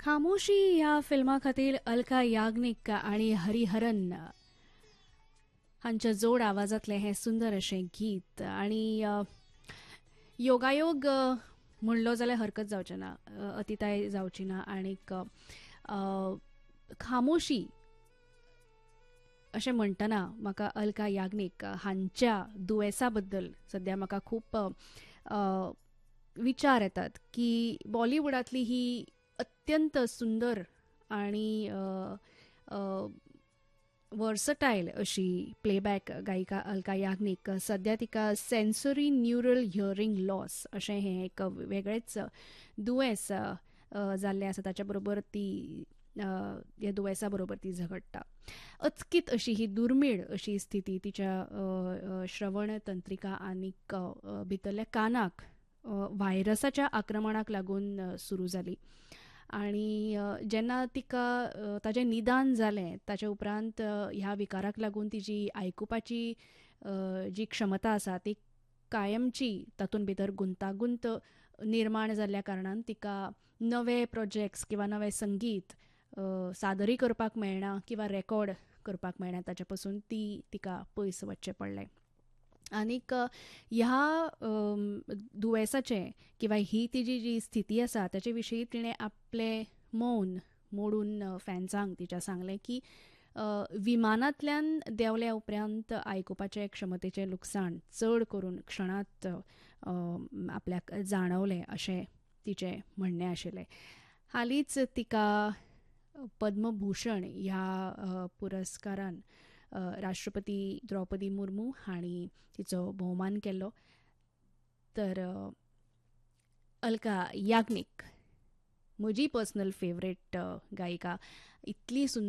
खामोशी ह्या फिल्मा खातीर अलका याग्निक आणि हरिहरन हांच्या जोड आवाजांतलें हें सुंदर अशें गीत आणि योगायोग म्हणलो जाल्यार हरकत जावचें ना, अतिताय जावची ना. आनीक खामोशी अशें म्हणटना म्हाका अलका याग्निक हांच्या दुयेसा बद्दल सद्या म्हाका खूब विचार येतात की बॉलिवूडांतली ही अत्यंत सुंदर आणि वर्सटायल अशी प्लेबॅक गायिका अलका याग्निक सद्या तिका सेन्सरी न्यूरल हियरिंग लॉस अशें हें एक वेगळेंच दुयेंस जाल्लें आसा. ताच्या बरोबर ती ह्या दुयेंसा बरोबर ती झगडटा. अचकीत अशी ही दुर्मीळ अशी स्थिती तिच्या श्रवण तंत्रिका आनीक भितरल्या कानाक व्हायरसाच्या आक्रमणाक लागून सुरू जाली. आणि जेन्ना तिका ताजें निदान जालें ताचे उपरांत ह्या विकाराक लागून तिजी आयकुपाची जी क्षमता आसा ती कायमची तातूंत भितर गुंतागुंत निर्माण जाल्ल्या कारणान तिका नवे प्रोजेक्ट्स किंवा नवें संगीत सादरी करपाक मेळना किंवा रेकॉर्ड करपाक मेळना. ताचे पासून तिका पयस वचचें पडलें. आनीक ह्या दुयेंसाचें किंवा ही तिजी जी स्थिती आसा ताचे विशीं तिणें आपलें मौन मोडून फॅन्सांक तिच्या सांगलें की विमानांतल्यान देंवल्या उपरांत आयकुपाचे क्षमतेचें लुकसाण चड करून क्षणांत आपल्याक जाणवलें अशें तिचें म्हणणें आशिल्लें. हालींच तिका पद्मभूषण ह्या पुरस्कारान राष्ट्रपती द्रौपदी मुर्मू हांणी तिचो भोवमान केल्लो. तर अलका याग्निक म्हजी पर्सनल फेवरेट गायिका, इतली सुंदर